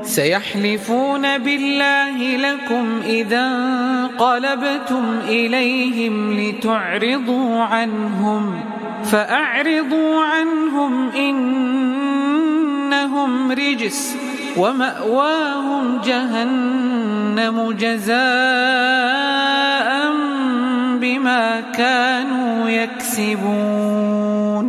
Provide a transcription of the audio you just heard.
سيحلفون بالله لكم إذا انقلبتم إليهم لتعرضوا عنهم فأعرضوا عنهم إنهم رجس ومأواهم جهنم جزاء بما كانوا يكسبون.